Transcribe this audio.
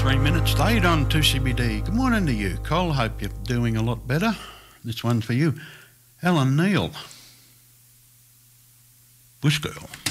3 minutes late on 2CBD. Good morning to you, Cole. Hope you're doing a lot better. This one's for you. Alan Neil. Bush Girl.